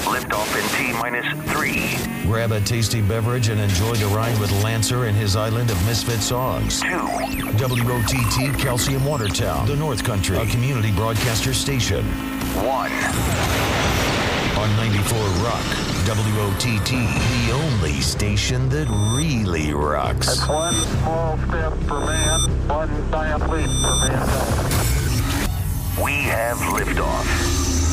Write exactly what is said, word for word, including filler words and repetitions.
Liftoff in T minus three. Grab a tasty beverage and enjoy the ride with Lancer and his island of misfit songs. Two. W O T T Calcium Watertown, the North Country, a community broadcaster station. One. On ninety-four Rock, W O T T, the only station that really rocks. That's one small step for man, one giant leap for mankind. We have liftoff.